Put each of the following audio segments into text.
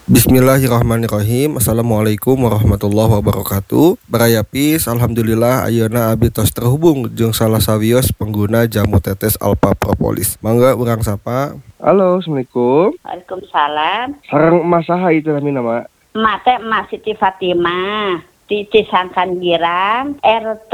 Bismillahirrahmanirrahim. Assalamualaikum warahmatullahi wabarakatuh. Barayapis, alhamdulillah ayeuna abdi tos terhubung jeung salah sawios pengguna jamu tetes Alpha Propolis. Mangga urang sapa. Halo, Assalamualaikum. Waalaikumsalam. Sareng emas saha itu namina, Mak? Emak teh Emak Siti Fatimah di Cisangkan Girang, RT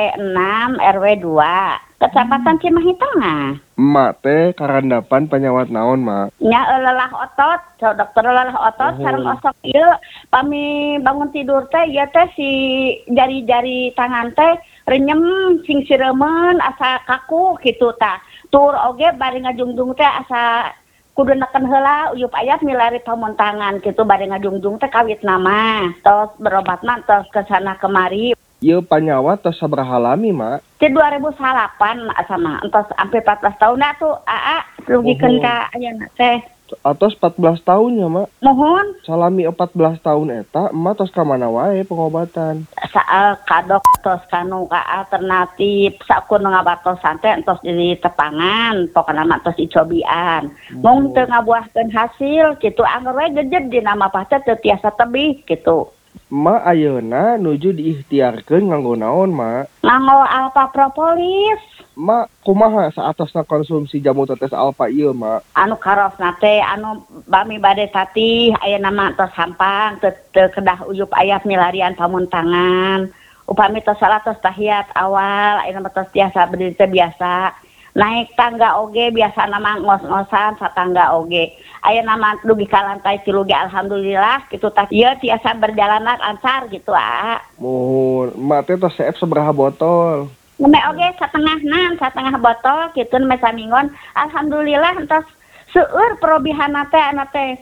6 RW 2, Kecamatan Cimahi Tengah. Emak teh karandapan penyawat naon, Mak? Nya lelah otot, dokter lelah otot sareng osok ieu pami bangun tidur teh ieu teh si jari-jari tangan teh renyem sing siremen asa kaku kitu tah. Tur oge bari ngajungjung teh asa kudu neken heula uyup aya milari pamuntangan kitu bari ngajungjung teh kawit nama. Tos berobatna tos kesana kemari. Ieu panyawat tos sabaraha lami, Mak? Di 2008 sama entos sampai 14 tahun tuh rugikeun ka ayeuna teh. Atos 14 tahun ya, Mak? Mohon Salami 14 tahun eta, emak tos ka mana wae pengobatan? saal kadok tos kanu ka alternatif sakur ngabatosan teh entos di tepangan pokona mah tos dicobian. Mung teu ngabuahkeun hasil kitu anggar we gejed dina mah teh teu tiasa tebih kitu. Emak ayeuna nuju diikhtiarkeun nganggo naon, Mak? Nganggo Alpha Propolis Mak, kumaha saatosna konsumsi jamu tetes Alpha ieu, Mak? anu karosna teh anu bami bade tatih ayeuna mah tos hampang teu kedah uyup aya milarian pamuntangan. Upami tos salah tos tahiyat awal ayeuna mah tos tiasa berdiri teh biasa. Naik tangga oge biasa nama ngos-ngosan satangga oge. Ayeuna mah dugi ka lantai 3 ge alhamdulillah kitu tah ieu tiasa berjalan lancar gitu Muhun, emak teh tos seep sabaraha botol? Neme oge satengah botol kitu neme samingon alhamdulillah entos seueur perobihanna teh ana teh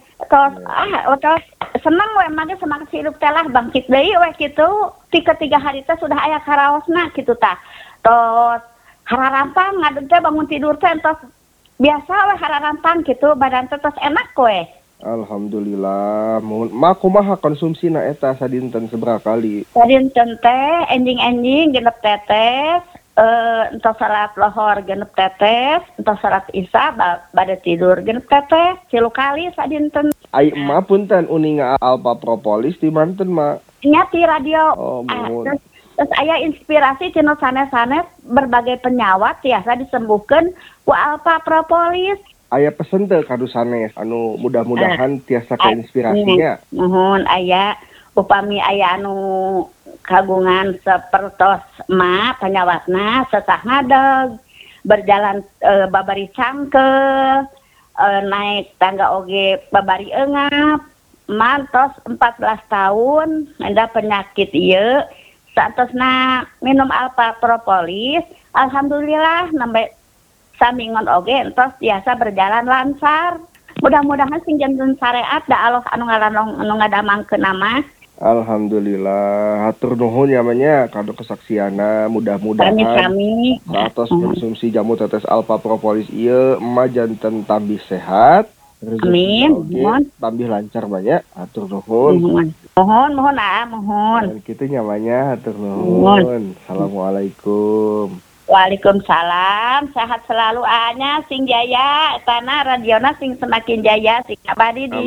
tos seneng we mage semangat hidup teh lah bangkit deui we kitu. 3 hari teh sudah aya karaosna kitu tah. Tos hararampang ngadeg teh bangun tidur teh entos biasa we hararampang kitu badan teh tos enak we. Alhamdulillah. Muhun, emak kumaha konsumsina eta sadinten sabaraha kali? Sadinten teh enjing-enjing genep tetes entos salat lohor genep tetes, entos salat isya bade tidur genep tetes, 3 kali sadinten. Ai emak punten uninga Alpha Propolis di manten, Mak? Nya ti radio. Oh, muhun. Terus aya inspirasi cenah sanes-sanes berbagai penyawat tiasa disembuhkeun ku Alpha Propolis. Aya pesen teu kadu sanes anu mudah-mudahan tiasa keinspirasinya. Nuhun aya upami aya anu kagungan sapertos emak panyawatna sesah ngadeg berjalan babari cangkel naik tangga oge babari eungap mantos 14 tahun ada penyakit ieu saatosna minum Alpha Propolis alhamdulillah nembe samingon oge entos tiasa berjalan lancar. Mudah-mudahan sing janten syariat da Allah anu ngadamangkeun nama. Alhamdulillah, hatur nuhun namanya kado kesaksiana mudah-mudahan Kami satos konsumsi jamu tetes Alpha Propolis ieu emak janten tambih sehat. Amin. Tambih lancar banyak. Hatur nuhun. Mohon. Dan kitu nyamanya hatur nuhun. Assalamualaikum. Waalaikumsalam. Sehat selalu anya sing jaya. Tanah radiona sing semakin jaya sing abadi di